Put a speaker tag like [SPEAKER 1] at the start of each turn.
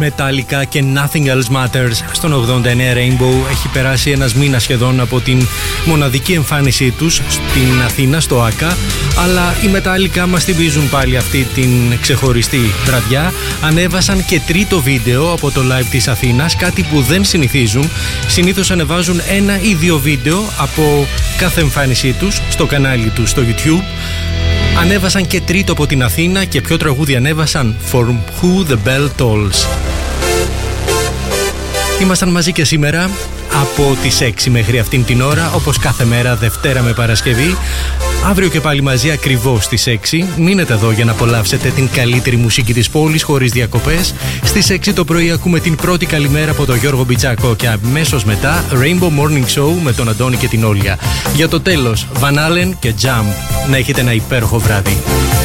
[SPEAKER 1] Metallica και Nothing Else Matters στον 89 Rainbow. Έχει περάσει ένας μήνας σχεδόν από την μοναδική εμφάνισή τους στην Αθήνα, στο ΆΚΑ, αλλά οι Metallica μας θυμίζουν πάλι αυτή την ξεχωριστή βραδιά. Ανέβασαν και τρίτο βίντεο από το live της Αθήνας, κάτι που δεν συνηθίζουν. Συνήθως ανεβάζουν ένα ή δύο βίντεο από κάθε εμφάνισή τους στο κανάλι τους στο YouTube. Ανέβασαν και τρίτο από την Αθήνα και ποιο τραγούδι ανέβασαν? For Who the Bell Tolls. Ήμασταν μαζί και σήμερα από τις 6 μέχρι αυτήν την ώρα, όπως κάθε μέρα Δευτέρα με Παρασκευή. Αύριο και πάλι μαζί ακριβώς στις 6. Μείνετε εδώ για να απολαύσετε την καλύτερη μουσική της πόλης χωρίς διακοπές. Στις 6 το πρωί ακούμε την πρώτη καλημέρα από τον Γιώργο Μπιτσάκο και αμέσως μετά Rainbow Morning Show με τον Αντώνη και την Όλια. Για το τέλος Van Allen και Jump. Να έχετε ένα υπέροχο βράδυ.